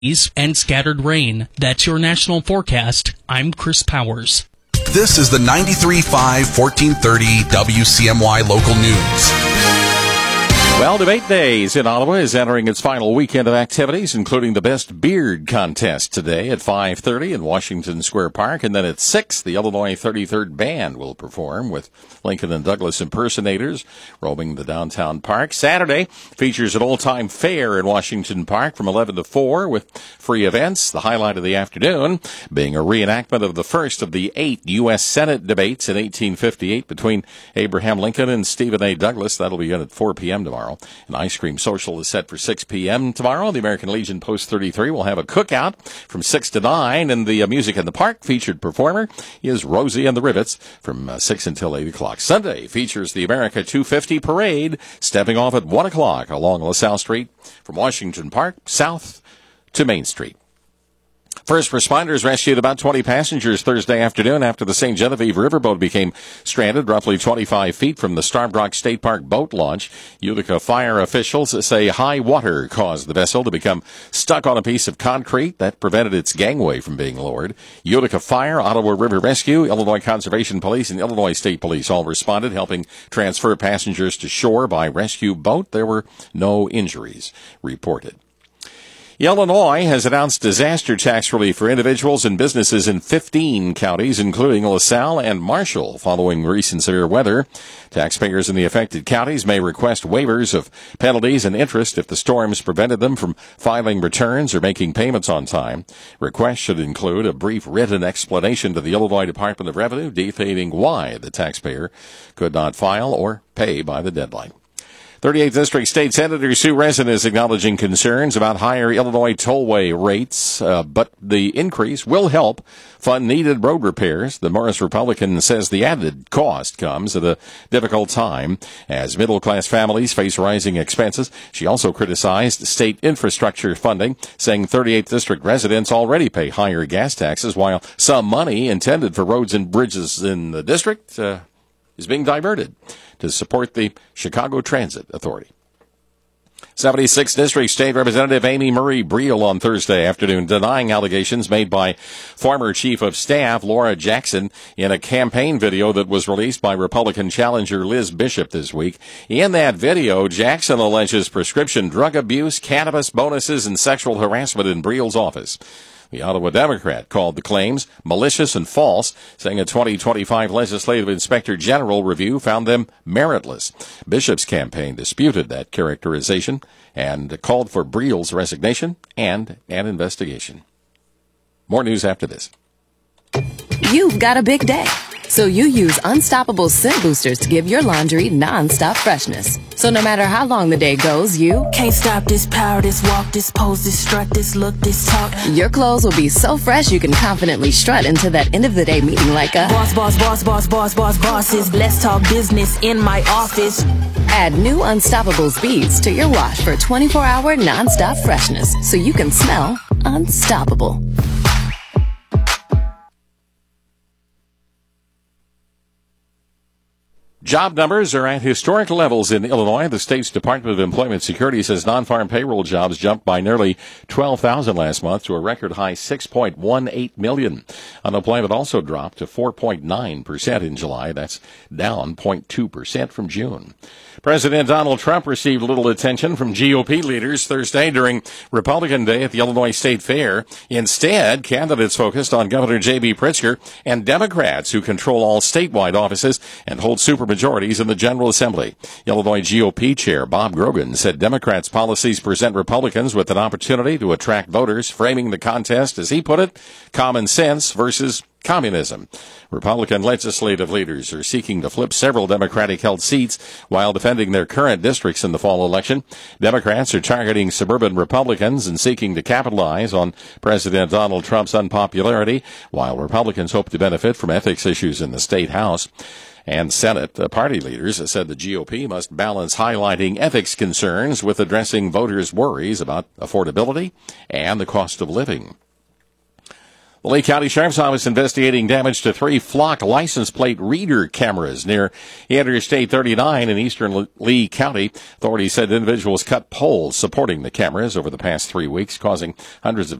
and scattered rain. That's your national forecast. I'm Chris Powers. This is the 93.5 1430 WCMY local news. Well, Debate Days in Ottawa is entering its final weekend of activities, including the Best Beard Contest today at 5:30 in Washington Square Park. And then at 6, the Illinois 33rd Band will perform with Lincoln and Douglas impersonators roaming the downtown park. Saturday features an old-time fair in Washington Park from 11 to 4 with free events. The highlight of the afternoon being a reenactment of the first of the 8 U.S. Senate debates in 1858 between Abraham Lincoln and Stephen A. Douglas. That'll begin at 4 p.m. tomorrow. An ice cream social is set for 6 p.m. tomorrow. The American Legion Post 33 will have a cookout from 6 to 9, and the Music in the Park featured performer is Rosie and the Rivets from 6 until 8 o'clock. Sunday features the America 250 Parade, stepping off at 1 o'clock along LaSalle Street from Washington Park south to Main Street. First responders rescued about 20 passengers Thursday afternoon after the St. Genevieve riverboat became stranded roughly 25 feet from the Starbrook State Park boat launch. Utica fire officials say high water caused the vessel to become stuck on a piece of concrete that prevented its gangway from being lowered. Utica Fire, Ottawa River Rescue, Illinois Conservation Police, and Illinois State Police all responded, helping transfer passengers to shore by rescue boat. There were no injuries reported. Illinois has announced disaster tax relief for individuals and businesses in 15 counties, including LaSalle and Marshall, following recent severe weather. Taxpayers in the affected counties may request waivers of penalties and interest if the storms prevented them from filing returns or making payments on time. Requests should include a brief written explanation to the Illinois Department of Revenue detailing why the taxpayer could not file or pay by the deadline. 38th District State Senator Sue Rezin is acknowledging concerns about higher Illinois tollway rates, but the increase will help fund needed road repairs. The Morris Republican says the added cost comes at a difficult time as middle-class families face rising expenses. She also criticized state infrastructure funding, saying 38th District residents already pay higher gas taxes, while some money intended for roads and bridges in the district is being diverted to support the Chicago Transit Authority. 76th District State Representative Amy Murray Briel on Thursday afternoon denying allegations made by former Chief of Staff Laura Jackson in a campaign video that was released by Republican challenger Liz Bishop this week. In that video, Jackson alleges prescription drug abuse, cannabis bonuses, and sexual harassment in Briel's office. The Ottawa Democrat called the claims malicious and false, saying a 2025 Legislative Inspector General review found them meritless. Bishop's campaign disputed that characterization and called for Briel's resignation and an investigation. More news after this. You've got a big day, so you use Unstoppable Scent Boosters to give your laundry non-stop freshness. So no matter how long the day goes, you can't stop this power, this walk, this pose, this strut, this look, this talk. Your clothes will be so fresh you can confidently strut into that end of the day meeting like a bosses. Let's talk business in my office. Add new Unstoppable beads to your wash for 24-hour non-stop freshness so you can smell unstoppable. Job numbers are at historic levels in Illinois. The state's Department of Employment Security says non-farm payroll jobs jumped by nearly 12,000 last month to a record high 6.18 million. Unemployment also dropped to 4.9% in July. That's down 0.2% from June. President Donald Trump received little attention from GOP leaders Thursday during Republican Day at the Illinois State Fair. Instead, candidates focused on Governor J.B. Pritzker and Democrats who control all statewide offices and hold supermajorities in the General Assembly. Illinois GOP Chair Bob Grogan said Democrats' policies present Republicans with an opportunity to attract voters, framing the contest, as he put it, common sense versus communism. Republican legislative leaders are seeking to flip several Democratic-held seats while defending their current districts in the fall election. Democrats are targeting suburban Republicans and seeking to capitalize on President Donald Trump's unpopularity, while Republicans hope to benefit from ethics issues in the state House and Senate. Party leaders said the GOP must balance highlighting ethics concerns with addressing voters' worries about affordability and the cost of living. The Lee County Sheriff's Office investigating damage to 3 flock license plate reader cameras near Interstate 39 in eastern Lee County. Authorities said individuals cut poles supporting the cameras over the past 3 weeks, causing hundreds of